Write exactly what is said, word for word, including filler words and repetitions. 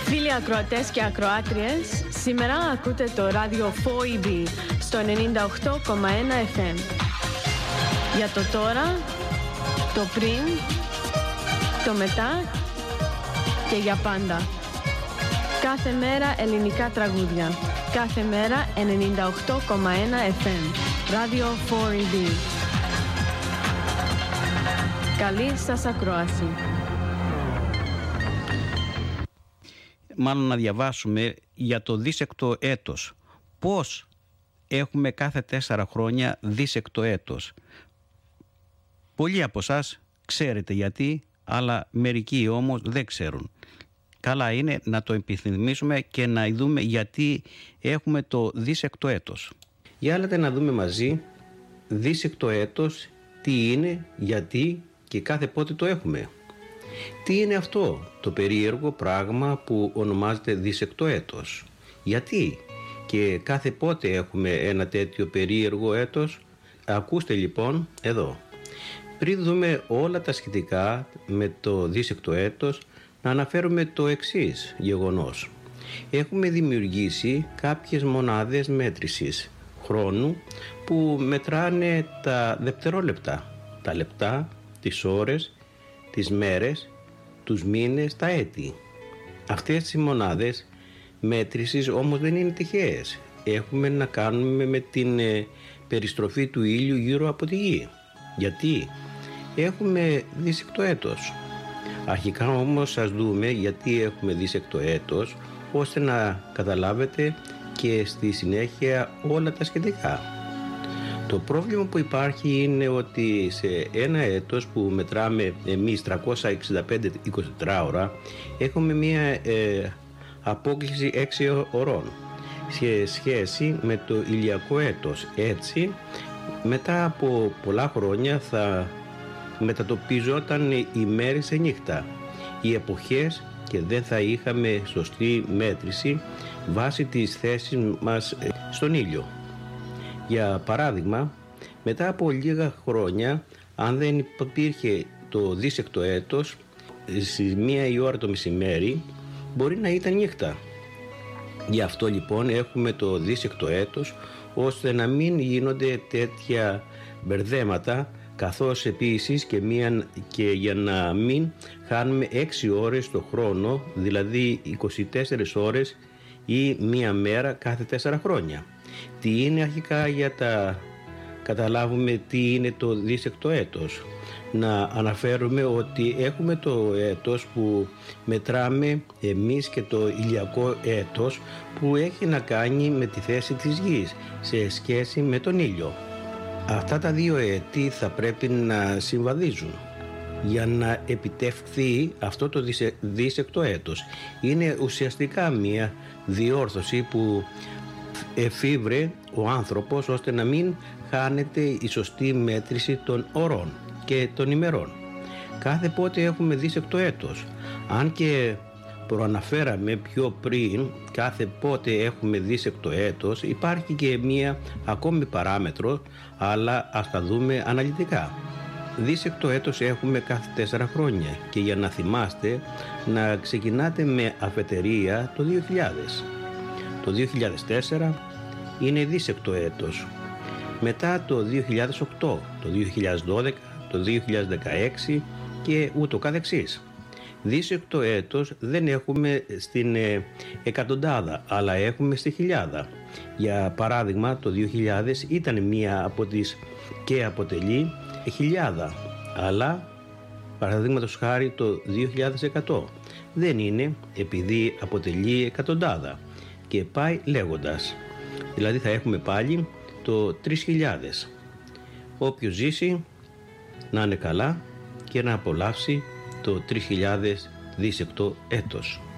Φίλοι ακροατές και ακροάτριες, σήμερα ακούτε το ράδιο φόου ι μπι στο ενενήντα οκτώ κόμμα ένα εφ εμ. Για το τώρα, το πριν, το μετά και για πάντα. Κάθε μέρα ελληνικά τραγούδια. Κάθε μέρα ενενήντα οκτώ κόμμα ένα εφ εμ. Ράδιο φόου ι μπι. Καλή σας ακρόαση. Μάλλον να διαβάσουμε για το δίσεκτο έτος. Πώς έχουμε κάθε τέσσερα χρόνια δίσεκτο έτος. Πολλοί από εσάς ξέρετε γιατί, αλλά μερικοί όμως δεν ξέρουν. Καλά είναι να το επιθυμίσουμε και να δούμε γιατί έχουμε το δίσεκτο έτος. Για άλλα να δούμε μαζί δίσεκτο έτος, τι είναι, γιατί και κάθε πότε το έχουμε. Τι είναι αυτό το περίεργο πράγμα που ονομάζεται δίσεκτο έτος? Γιατί και κάθε πότε έχουμε ένα τέτοιο περίεργο έτος? Ακούστε λοιπόν εδώ. Πριν δούμε όλα τα σχετικά με το δίσεκτο έτος, να αναφέρουμε το εξής γεγονός. Έχουμε δημιουργήσει κάποιες μονάδες μέτρησης χρόνου που μετράνε τα δευτερόλεπτα, τα λεπτά, τις ώρες, τις μέρες, τους μήνες, τα έτη. Αυτές οι μονάδες μέτρησης όμως δεν είναι τυχαίες. Έχουμε να κάνουμε με την ε, περιστροφή του ήλιου γύρω από τη γη. Γιατί έχουμε δίσεκτο έτος. Αρχικά όμως ας δούμε γιατί έχουμε δίσεκτο έτος, ώστε να καταλάβετε και στη συνέχεια όλα τα σχετικά. Το πρόβλημα που υπάρχει είναι ότι σε ένα έτος που μετράμε εμείς τριακόσια εξήντα πέντε εικοσιτετρά ώρα, έχουμε μία ε, απόκλιση έξι ωρών σε σχέση με το ηλιακό έτος. Έτσι, μετά από πολλά χρόνια θα μετατοπιζόταν η μέρη σε νύχτα, οι εποχές, και δεν θα είχαμε σωστή μέτρηση βάσει της θέσης μας στον ήλιο. Για παράδειγμα, μετά από λίγα χρόνια, αν δεν υπήρχε το δίσεκτο έτος, στις μία η ώρα το μεσημέρι μπορεί να ήταν νύχτα. Γι' αυτό λοιπόν έχουμε το δίσεκτο έτος, ώστε να μην γίνονται τέτοια μπερδέματα, καθώς επίσης και, μία, και για να μην χάνουμε έξι ώρες το χρόνο, δηλαδή είκοσι τέσσερις ώρες ή μία μέρα κάθε τέσσερα χρόνια. Τι είναι αρχικά για τα καταλάβουμε τι είναι το δίσεκτο έτος? Να αναφέρουμε ότι έχουμε το έτος που μετράμε εμείς και το ηλιακό έτος που έχει να κάνει με τη θέση της γης σε σχέση με τον ήλιο. Αυτά τα δύο έτη θα πρέπει να συμβαδίζουν για να επιτευχθεί αυτό το δίσεκτο έτος. Είναι ουσιαστικά μία διόρθωση που εφήβρε ο άνθρωπος ώστε να μην χάνεται η σωστή μέτρηση των ωρών και των ημερών. Κάθε πότε έχουμε δίσεκτο έτος. Αν και προαναφέραμε πιο πριν κάθε πότε έχουμε δίσεκτο έτος, υπάρχει και μία ακόμη παράμετρο, αλλά ας τα δούμε αναλυτικά. Δίσεκτο έτος έχουμε κάθε τέσσερα χρόνια και για να θυμάστε να ξεκινάτε με αφετηρία το δύο χιλιάδες. Το δύο χιλιάδες τέσσερα είναι δίσεκτο έτος. Μετά το δύο χιλιάδες οκτώ, το δύο χιλιάδες δώδεκα, το δύο χιλιάδες δεκαέξι και ούτω καθεξής. Δίσεκτο έτος δεν έχουμε στην ε, εκατοντάδα, αλλά έχουμε στη χιλιάδα. Για παράδειγμα, το δύο χιλιάδες ήταν μία από τις και αποτελεί χιλιάδα, αλλά παραδείγματος χάρη το δύο χιλιάδες εκατό δεν είναι, επειδή αποτελεί εκατοντάδα, και πάει λέγοντας. Δηλαδή θα έχουμε πάλι το τρεις χιλιάδες. Όποιος ζήσει να είναι καλά και να απολαύσει το τρεις χιλιάδες δίσεκτο έτος.